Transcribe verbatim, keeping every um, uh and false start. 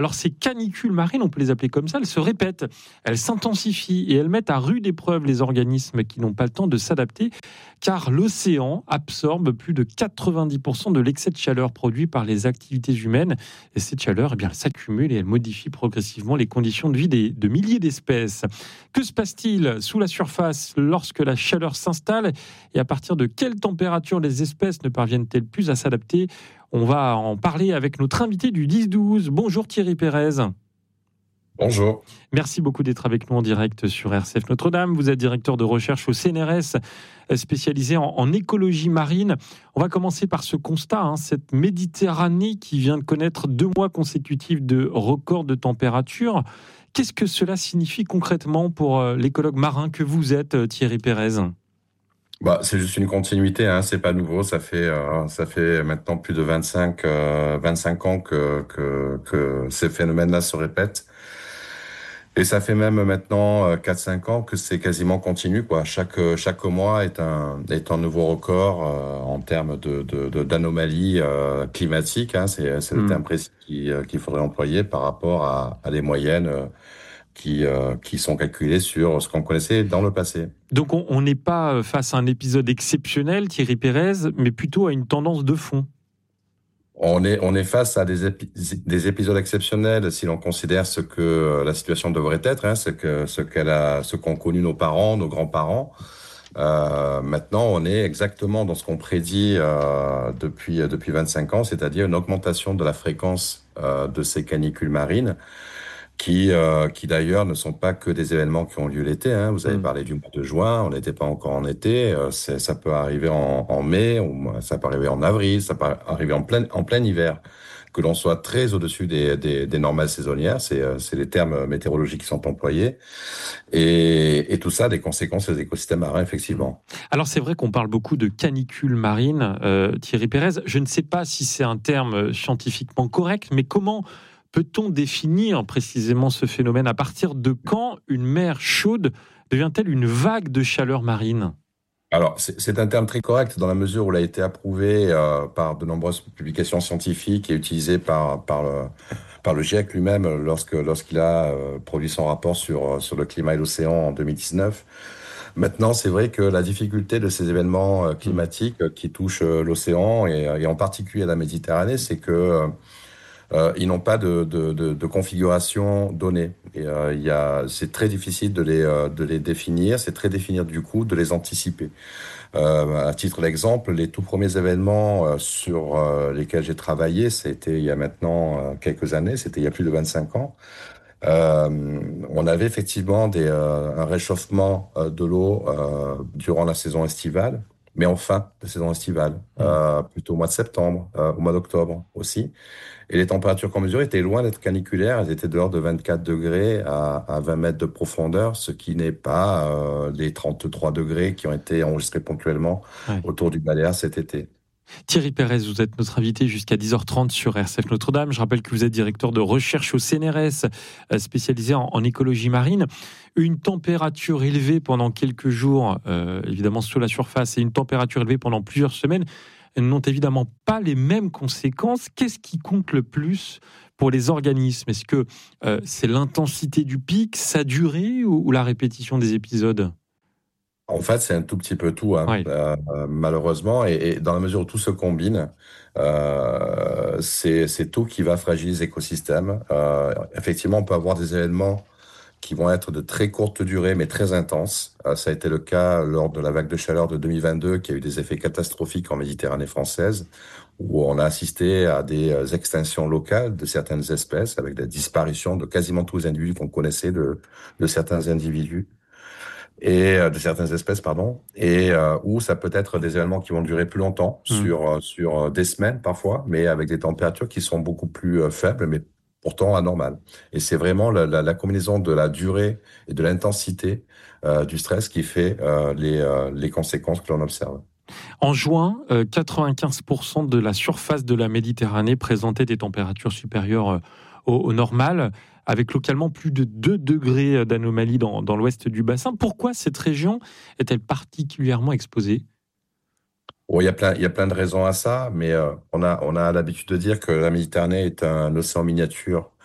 Alors ces canicules marines, on peut les appeler comme ça, elles se répètent, elles s'intensifient et elles mettent à rude épreuve les organismes qui n'ont pas le temps de s'adapter, car l'océan absorbe plus de quatre-vingt-dix pour cent de l'excès de chaleur produit par les activités humaines. Et cette chaleur, eh bien, elle s'accumule et elle modifie progressivement les conditions de vie des, de milliers d'espèces. Que se passe-t-il sous la surface lorsque la chaleur s'installe et à partir de quelle température les espèces ne parviennent-elles plus à s'adapter ? On va en parler avec notre invité du dix douze. Bonjour Thierry Pérez. Bonjour. Merci beaucoup d'être avec nous en direct sur R C F Notre-Dame. Vous êtes directeur de recherche au C N R S, spécialisé en, en écologie marine. On va commencer par ce constat, hein, cette Méditerranée qui vient de connaître deux mois consécutifs de records de température. Qu'est-ce que cela signifie concrètement pour l'écologue marin que vous êtes, Thierry Pérez ? Bah, c'est juste une continuité, hein, c'est pas nouveau. Ça fait euh, ça fait maintenant plus de vingt-cinq euh, vingt-cinq ans que que que ces phénomènes-là se répètent. Et ça fait même maintenant euh, quatre cinq ans que c'est quasiment continu, quoi. Chaque chaque mois est un est un nouveau record euh, en termes de de, de d'anomalies euh, climatiques. Hein, c'est c'est le mmh. terme précis qui, euh, qu'il faudrait employer par rapport à à des moyennes. Euh, qui euh, qui sont calculés sur ce qu'on connaissait dans le passé. Donc on n'est pas face à un épisode exceptionnel, Thierry Pérez, mais plutôt à une tendance de fond. On est on est face à des épi- des épisodes exceptionnels si l'on considère ce que la situation devrait être, hein, ce que ce qu'elle a ce qu'ont connu nos parents, nos grands-parents. Euh, maintenant, on est exactement dans ce qu'on prédit euh, depuis depuis vingt-cinq ans, c'est-à-dire une augmentation de la fréquence euh, de ces canicules marines. Qui, euh, qui d'ailleurs ne sont pas que des événements qui ont lieu l'été. Hein. Vous avez mmh. parlé du mois de juin, on n'était pas encore en été. Euh, c'est, ça peut arriver en, en mai, ou ça peut arriver en avril, ça peut arriver en plein, en plein hiver. Que l'on soit très au-dessus des, des, des normales saisonnières, c'est, c'est les termes météorologiques qui sont employés. Et, et tout ça a des conséquences sur les écosystèmes marins, effectivement. Alors c'est vrai qu'on parle beaucoup de canicules marines, euh, Thierry Pérez. Je ne sais pas si c'est un terme scientifiquement correct, mais comment peut-on définir précisément ce phénomène ? À partir de quand une mer chaude devient-elle une vague de chaleur marine ? Alors, c'est, c'est un terme très correct dans la mesure où il a été approuvé euh, par de nombreuses publications scientifiques et utilisé par par le par le GIEC lui-même lorsque lorsqu'il a euh, produit son rapport sur sur le climat et l'océan en deux mille dix-neuf. Maintenant, c'est vrai que la difficulté de ces événements euh, climatiques qui touchent euh, l'océan et, et en particulier la Méditerranée, c'est que euh, Euh, ils n'ont pas de, de, de, de configuration donnée. Et euh, il y a, c'est très difficile de les, euh, de les définir. C'est très difficile du coup de les anticiper. Euh, à titre d'exemple, les tout premiers événements euh, sur euh, lesquels j'ai travaillé, c'était il y a maintenant euh, quelques années. C'était il y a plus de vingt-cinq ans. Euh, on avait effectivement des, euh, un réchauffement euh, de l'eau euh, durant la saison estivale, mais en fin de saison estivale, euh, plutôt au mois de septembre, euh, au mois d'octobre aussi. Et les températures qu'on mesurait étaient loin d'être caniculaires, elles étaient de l'ordre de vingt-quatre degrés à, à vingt mètres de profondeur, ce qui n'est pas euh, les trente-trois degrés qui ont été enregistrés ponctuellement ouais. autour du Baléares cet été. Thierry Pérez, vous êtes notre invité jusqu'à dix heures trente sur R C F Notre-Dame. Je rappelle que vous êtes directeur de recherche au C N R S, spécialisé en, en écologie marine. Une température élevée pendant quelques jours, euh, évidemment sous la surface, et une température élevée pendant plusieurs semaines n'ont évidemment pas les mêmes conséquences. Qu'est-ce qui compte le plus pour les organismes ? Est-ce que euh, c'est l'intensité du pic, sa durée ou, ou la répétition des épisodes ? En fait, c'est un tout petit peu tout, hein, oui. euh, malheureusement, et, et dans la mesure où tout se combine, euh, c'est, c'est tout qui va fragiliser l'écosystème. Euh, effectivement, on peut avoir des événements qui vont être de très courte durée, mais très intenses. Euh, ça a été le cas lors de la vague de chaleur de deux mille vingt-deux, qui a eu des effets catastrophiques en Méditerranée française, où on a assisté à des extinctions locales de certaines espèces, avec la disparition de quasiment tous les individus qu'on connaissait de, de certains individus. Et euh, de certaines espèces, pardon, et euh, où ça peut être des événements qui vont durer plus longtemps, mmh. sur euh, sur des semaines parfois, mais avec des températures qui sont beaucoup plus euh, faibles, mais pourtant anormales. Et c'est vraiment la, la, la combinaison de la durée et de l'intensité euh, du stress qui fait euh, les euh, les conséquences que l'on observe. En juin, euh, quatre-vingt-quinze pour cent de la surface de la Méditerranée présentait des températures supérieures euh, au, au normal, avec localement plus de deux degrés d'anomalie dans, dans l'ouest du bassin. Pourquoi cette région est-elle particulièrement exposée ? Bon, il y a plein, il y a plein de raisons à ça, mais euh, on a, on a l'habitude de dire que la Méditerranée est un océan miniature